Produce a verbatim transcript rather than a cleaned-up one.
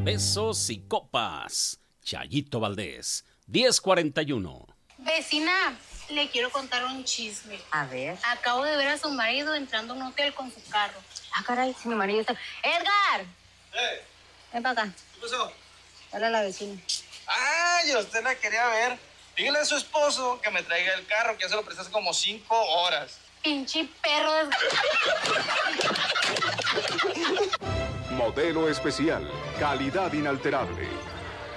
Besos y copas. Chayito Valdés, diez cuarenta y uno. Vecina, le quiero contar un chisme. A ver. Acabo de ver a su marido entrando a un hotel con su carro. Ah, caray, si mi marido está... ¡Edgar! ¡Eh! Ven para acá. ¿Qué pasó? Dale a la vecina. ¡Ay, usted la quería ver! Dígale a su esposo que me traiga el carro, que ya se lo presté hace como cinco horas. Pinche perro desgraciado. Modelo especial, calidad inalterable.